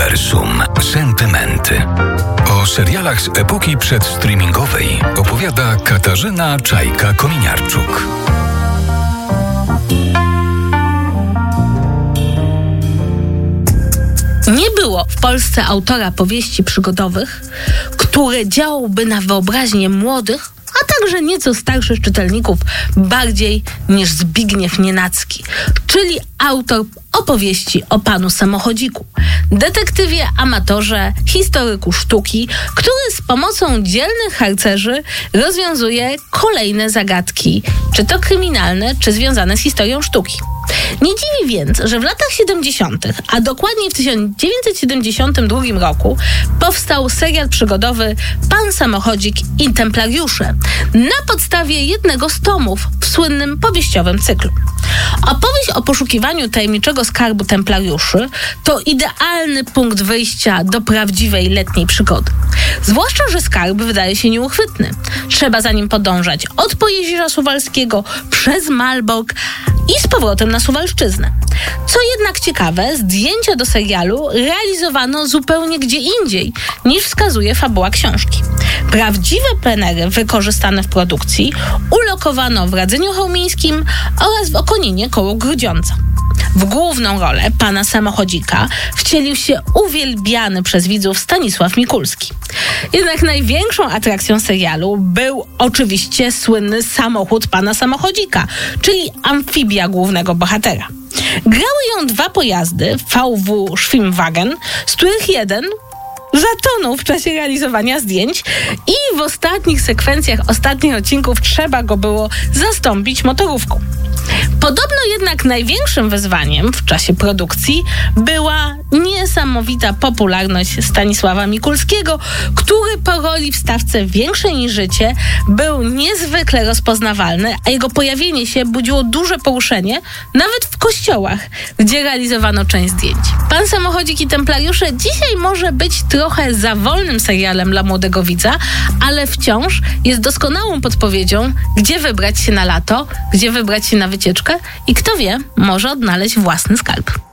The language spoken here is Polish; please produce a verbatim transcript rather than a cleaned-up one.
Uniwersum. Sentymenty. O serialach z epoki przedstreamingowej opowiada Katarzyna Czajka-Kominiarczuk. Nie było w Polsce autora powieści przygodowych, który działałby na wyobraźnię młodych, a także nieco starszych czytelników bardziej niż Zbigniew Nienacki, czyli autor opowieści o panu samochodziku, detektywie, amatorze, historyku sztuki, który z pomocą dzielnych harcerzy rozwiązuje kolejne zagadki, czy to kryminalne, czy związane z historią sztuki. Nie dziwi więc, że w latach siedemdziesiątych, a dokładnie w tysiąc dziewięćset siedemdziesiątym drugim roku powstał serial przygodowy Pan Samochodzik i Templariusze na podstawie jednego z tomów w słynnym powieściowym cyklu. Opowieść o poszukiwaniu tajemniczego skarbu templariuszy to idealny punkt wyjścia do prawdziwej letniej przygody. Zwłaszcza, że skarb wydaje się nieuchwytny. Trzeba za nim podążać od Pojezierza Suwalskiego przez Malbork i z powrotem na Suwalszczyznę. Co jednak ciekawe, zdjęcia do serialu realizowano zupełnie gdzie indziej, niż wskazuje fabuła książki. Prawdziwe plenery wykorzystane w produkcji ulokowano w Radzyniu Chełmińskim oraz w Okoninie koło Grudziądza. W główną rolę pana samochodzika wcielił się uwielbiany przez widzów Stanisław Mikulski. Jednak największą atrakcją serialu był oczywiście słynny samochód pana samochodzika, czyli amfibia głównego bohatera. Grały ją dwa pojazdy V W Schwimmwagen, z których jeden zatonął w czasie realizowania zdjęć i w ostatnich sekwencjach ostatnich odcinków trzeba go było zastąpić motorówką. Podobno jednak największym wyzwaniem w czasie produkcji była niesamowita popularność Stanisława Mikulskiego, który po roli w stawce Większej niż życie był niezwykle rozpoznawalny, a jego pojawienie się budziło duże poruszenie nawet w kościołach, gdzie realizowano część zdjęć. Pan Samochodzik i Templariusze dzisiaj może być trochę za wolnym serialem dla młodego widza, ale wciąż jest doskonałą podpowiedzią, gdzie wybrać się na lato, gdzie wybrać się na wycieczkę i kto wie, może odnaleźć własny skarb.